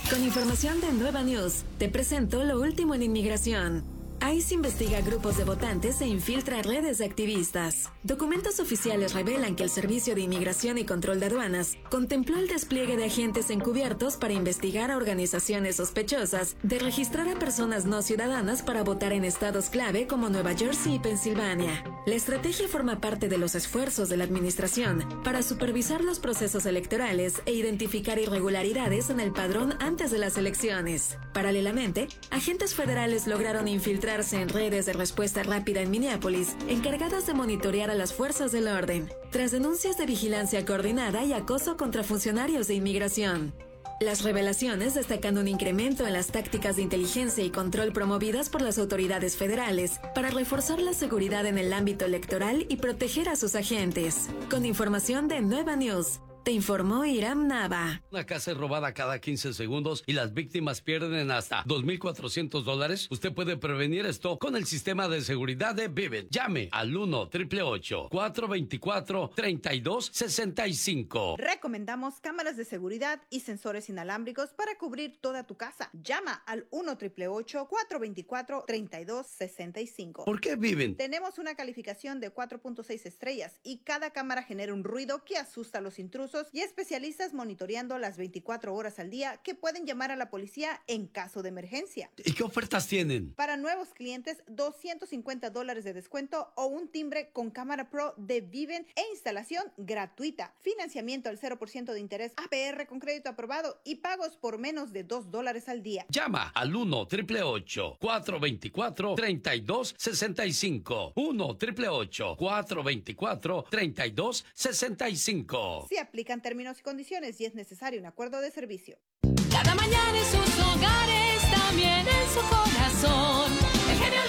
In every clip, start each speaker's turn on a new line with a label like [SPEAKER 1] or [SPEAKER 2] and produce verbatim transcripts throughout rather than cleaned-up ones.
[SPEAKER 1] Con información de Nueva News, te presento lo último en inmigración. I C E investiga grupos de votantes e infiltra redes de activistas. Documentos oficiales revelan que el Servicio de Inmigración y Control de Aduanas contempló el despliegue de agentes encubiertos para investigar a organizaciones sospechosas de registrar a personas no ciudadanas para votar en estados clave como Nueva Jersey y Pensilvania. La estrategia forma parte de los esfuerzos de la administración para supervisar los procesos electorales e identificar irregularidades en el padrón antes de las elecciones. Paralelamente, agentes federales lograron infiltrar en redes de respuesta rápida en Minneapolis, encargadas de monitorear a las fuerzas del orden, tras denuncias de vigilancia coordinada y acoso contra funcionarios de inmigración. Las revelaciones destacan un incremento en las tácticas de inteligencia y control promovidas por las autoridades federales para reforzar la seguridad en el ámbito electoral y proteger a sus agentes. Con información de Nueva News, te informó Iram Nava.
[SPEAKER 2] Una casa es robada cada quince segundos y las víctimas pierden hasta dos mil cuatrocientos dólares. Usted puede prevenir esto con el sistema de seguridad de Vivint. Llame al uno, ocho ocho ocho, cuatro dos cuatro, tres dos seis cinco.
[SPEAKER 3] Recomendamos cámaras de seguridad y sensores inalámbricos para cubrir toda tu casa. Llama al uno, ocho ocho ocho, cuatro dos cuatro, tres dos seis cinco.
[SPEAKER 2] ¿Por qué Vivint?
[SPEAKER 3] Tenemos una calificación de cuatro punto seis estrellas y cada cámara genera un ruido que asusta a los intrusos y especialistas monitoreando las veinticuatro horas al día que pueden llamar a la policía en caso de emergencia.
[SPEAKER 2] ¿Y qué ofertas tienen?
[SPEAKER 3] Para nuevos clientes, doscientos cincuenta dólares de descuento o un timbre con cámara pro de Vivint e instalación gratuita. Financiamiento al cero por ciento de interés A P R con crédito aprobado y pagos por menos de dos dólares al día.
[SPEAKER 2] Llama al uno, ocho ocho ocho, cuatro dos cuatro, tres dos seis cinco. uno, ocho ocho ocho, cuatro dos cuatro, tres dos seis cinco.
[SPEAKER 3] Si aplican términos y condiciones y es necesario un acuerdo de servicio.
[SPEAKER 4] Cada mañana en sus hogares, también en su corazón. El genio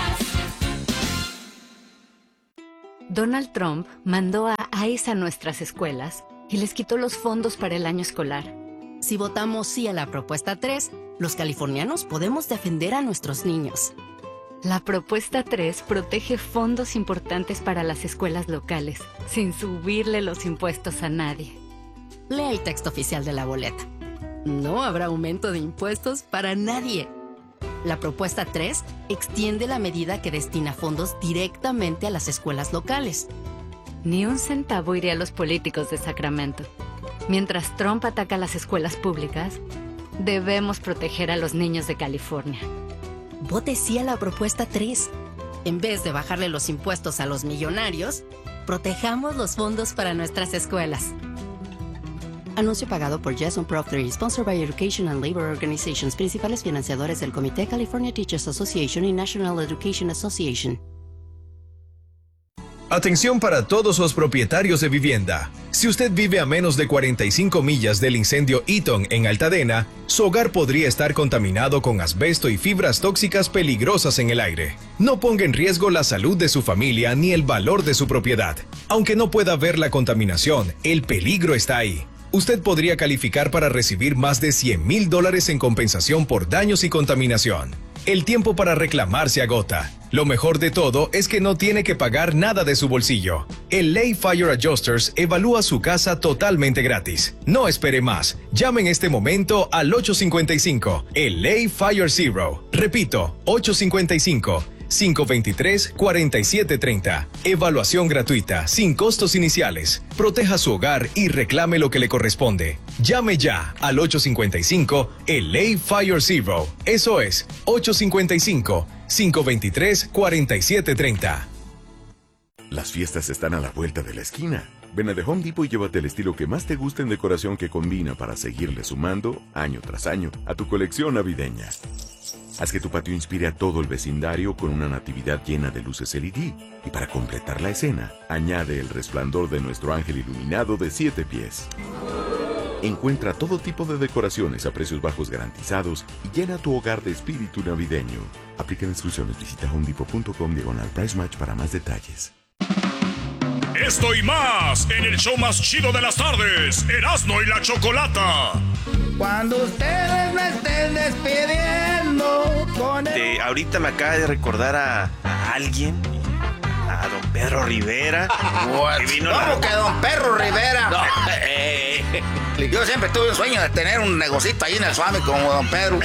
[SPEAKER 4] Lucas.
[SPEAKER 5] Donald Trump mandó a I C E a nuestras escuelas y les quitó los fondos para el año escolar.
[SPEAKER 6] Si votamos sí a la propuesta tres, los californianos podemos defender a nuestros niños.
[SPEAKER 5] La propuesta tres protege fondos importantes para las escuelas locales, sin subirle los impuestos a nadie.
[SPEAKER 6] Lea el texto oficial de la boleta. No habrá aumento de impuestos para nadie. La propuesta tres extiende la medida que destina fondos directamente a las escuelas locales.
[SPEAKER 5] Ni un centavo iría a los políticos de Sacramento. Mientras Trump ataca las escuelas públicas, debemos proteger a los niños de California.
[SPEAKER 6] Vote sí a la propuesta tres. En vez de bajarle los impuestos a los millonarios, protejamos los fondos para nuestras escuelas. Anuncio pagado por Jason Proctor y sponsored by Education and Labor Organizations, principales financiadores del Comité California Teachers Association y National Education Association.
[SPEAKER 7] Atención para todos los propietarios de vivienda. Si usted vive a menos de cuarenta y cinco millas del incendio Eaton en Altadena, su hogar podría estar contaminado con asbesto y fibras tóxicas peligrosas en el aire. No ponga en riesgo la salud de su familia ni el valor de su propiedad. Aunque no pueda ver la contaminación, el peligro está ahí. Usted podría calificar para recibir más de cien mil dólares en compensación por daños y contaminación. El tiempo para reclamar se agota. Lo mejor de todo es que no tiene que pagar nada de su bolsillo. El Lay Fire Adjusters evalúa su casa totalmente gratis. No espere más. Llame en este momento al ocho cinco cinco, el Lay Fire Zero. Repito, ocho cinco cinco, cinco dos tres, cuatro siete tres cero. Evaluación gratuita, sin costos iniciales. Proteja su hogar y reclame lo que le corresponde. Llame ya al ocho cinco cinco, el Lay Fire Zero. Eso es, ocho cinco cinco, cinco dos tres, cuatro siete tres cero.
[SPEAKER 8] Las fiestas están a la vuelta de la esquina. Ven a The Home Depot y llévate el estilo que más te gusta en decoración que combina para seguirle sumando, año tras año, a tu colección navideña. Haz que tu patio inspire a todo el vecindario con una natividad llena de luces L E D. Y para completar la escena, añade el resplandor de nuestro ángel iluminado de siete pies. Encuentra todo tipo de decoraciones a precios bajos garantizados y llena tu hogar de espíritu navideño. Aplica instrucciones. Visita homedepot punto com diagonal price match para más detalles.
[SPEAKER 9] Esto y más en el show más chido de las tardes, Erasmo y la Chocolata.
[SPEAKER 10] Cuando ustedes me estén despidiendo con el...
[SPEAKER 11] De, ahorita me acaba de recordar a, a alguien, a don Pedro Rivera.
[SPEAKER 10] What?
[SPEAKER 11] Que vino
[SPEAKER 10] ¿Cómo
[SPEAKER 11] la...
[SPEAKER 10] que don Pedro Rivera?
[SPEAKER 11] No, eh,
[SPEAKER 10] Yo siempre tuve un sueño de tener un negocito ahí en el Suami como don Pedro.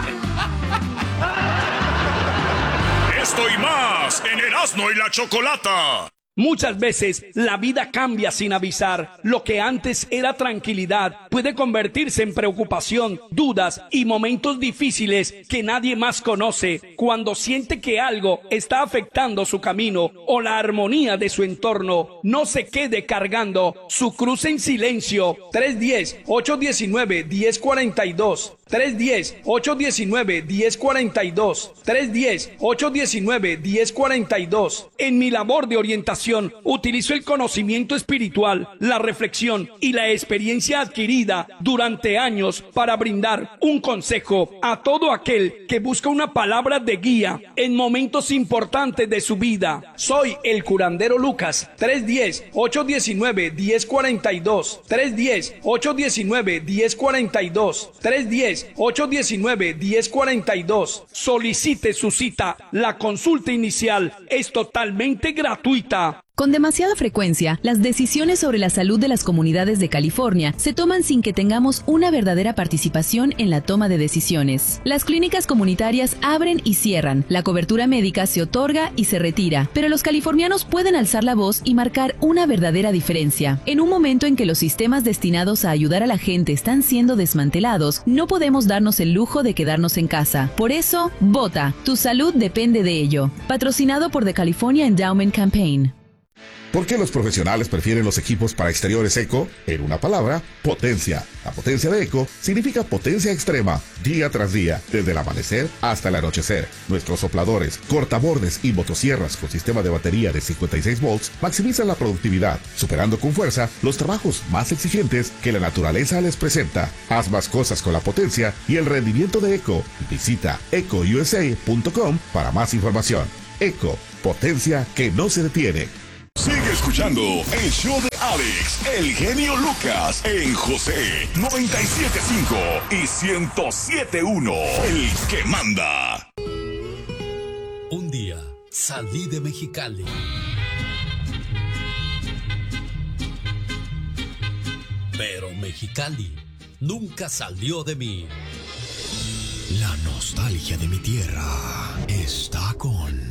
[SPEAKER 9] Esto y más en Erasmo y la Chocolata.
[SPEAKER 12] Muchas veces la vida cambia sin avisar. Lo que antes era tranquilidad puede convertirse en preocupación, dudas y momentos difíciles que nadie más conoce. Cuando siente que algo está afectando su camino o la armonía de su entorno, no se quede cargando su cruz en silencio. tres uno cero, ocho uno nueve, uno cero cuatro dos. tres uno cero, ocho uno nueve, uno cero cuatro dos. tres uno cero, ocho uno nueve, uno cero cuatro dos. En mi labor de orientación, utilizo el conocimiento espiritual, la reflexión y la experiencia adquirida durante años para brindar un consejo a todo aquel que busca una palabra de guía en momentos importantes de su vida. Soy el curandero Lucas. tres uno cero, ocho uno nueve, uno cero cuatro dos. tres uno cero, ocho uno nueve, uno cero cuatro dos. tres uno cero, ocho uno nueve, uno cero cuatro dos. Solicite su cita. La consulta inicial es totalmente gratuita.
[SPEAKER 13] Con demasiada frecuencia, las decisiones sobre la salud de las comunidades de California se toman sin que tengamos una verdadera participación en la toma de decisiones. Las clínicas comunitarias abren y cierran, la cobertura médica se otorga y se retira, pero los californianos pueden alzar la voz y marcar una verdadera diferencia. En un momento en que los sistemas destinados a ayudar a la gente están siendo desmantelados, no podemos darnos el lujo de quedarnos en casa. Por eso, vota. Tu salud depende de ello. Patrocinado por The California Endowment Campaign.
[SPEAKER 14] ¿Por qué los profesionales prefieren los equipos para exteriores Eco? En una palabra, potencia. La potencia de Eco significa potencia extrema, día tras día, desde el amanecer hasta el anochecer. Nuestros sopladores, cortabordes y motosierras con sistema de batería de cincuenta y seis volts maximizan la productividad, superando con fuerza los trabajos más exigentes que la naturaleza les presenta. Haz más cosas con la potencia y el rendimiento de Eco. Visita eco u s a punto com para más información. Eco, potencia que no se detiene.
[SPEAKER 9] Sigue escuchando el show de Alex, el genio Lucas, en José noventa y siete punto cinco y ciento siete punto uno, el que manda.
[SPEAKER 2] Un día salí de Mexicali. Pero Mexicali nunca salió de mí.
[SPEAKER 15] La nostalgia de mi tierra está con